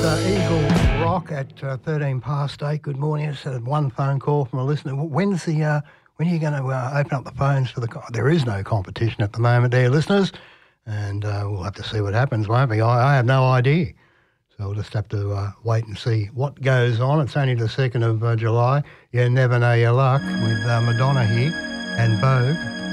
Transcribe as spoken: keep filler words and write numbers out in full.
uh, Eagle Rock at uh, thirteen past eight. Good morning. It's uh, one phone call from a listener. When's the uh, when are you going to uh, open up the phones for the? Co- there is no competition at the moment, dear listeners, and uh, we'll have to see what happens, won't we? I, I have no idea, so we'll just have to uh, wait and see what goes on. It's only the second of uh, July. You never know your luck with uh, Madonna here and Vogue.